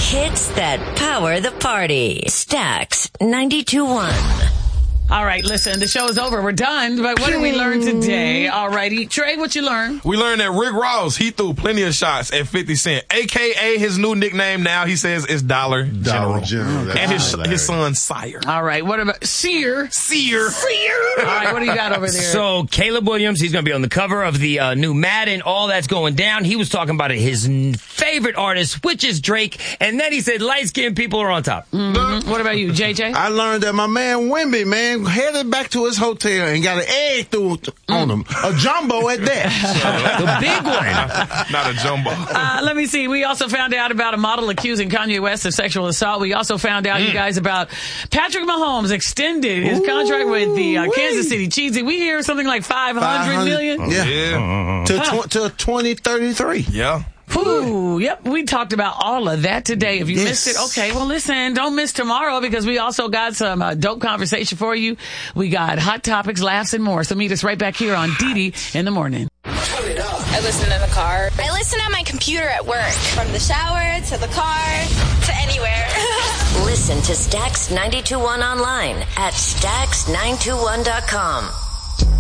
hits that power the party. Stax 92.1. All right, listen, the show is over. We're done. But what did we learn today? All righty. Trey, what you learned? We learned that Rick Ross, he threw plenty of shots at 50 Cent, a.k.a. his new nickname now, he says, is Dollar General. And his son, Sire. All right, what about Sear? Sear. All right, what do you got over there? So, Caleb Williams, he's going to be on the cover of the new Madden. All that's going down. He was talking about his favorite artist, which is Drake. And then he said light-skinned people are on top. Mm-hmm. What about you, JJ? I learned that my man Wemby, man, headed back to his hotel and got an egg through on him. A jumbo at that. The big one. Not a jumbo. Let me see. We also found out about a model accusing Kanye West of sexual assault. We also found out, you guys, about Patrick Mahomes extended his contract with the Kansas City Chiefs. Did we hear something like $500 million? Yeah. To 2033. Yeah. Ooh, yep. We talked about all of that today. If you missed it, okay, well, listen, don't miss tomorrow because we also got some dope conversation for you. We got hot topics, laughs, and more. So meet us right back here on Didi in the morning. I listen in the car. I listen on my computer at work. From the shower to the car to anywhere. Listen to Stax 92.1 online at Stax921.com.